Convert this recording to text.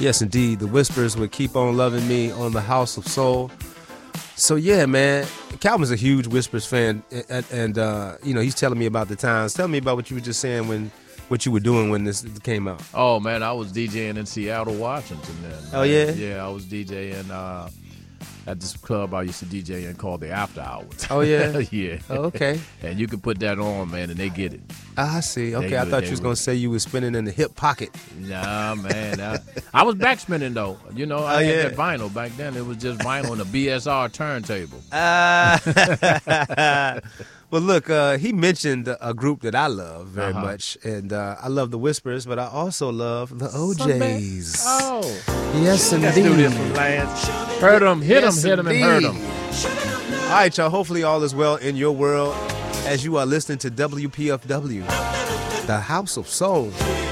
Yes, indeed. The Whispers would Keep On Loving Me on the House of Soul. So, yeah, man, Calvin's a huge Whispers fan, and he's telling me about the times. Tell me about what you were just saying what you were doing when this came out. Oh, man, I was DJing in Seattle, Washington then. Oh, yeah? Yeah, I was DJing at this club I used to DJ in called the After Hours. Oh, yeah? Yeah. Oh, okay. And you can put that on, man, and they get it. I see. Okay, I thought you was going to say you were spinning in the hip pocket. Nah, man. I was backspinning, though. You know, I had that vinyl back then. It was just vinyl and a BSR turntable. Well, look, he mentioned a group that I love very much, and I love the Whispers, but I also love the OJs. Oh. Yes, indeed. Let's do this one, Lance. Heard them, hit them, and heard them. All right, y'all. Hopefully all is well in your world as you are listening to WPFW, the House of Soul.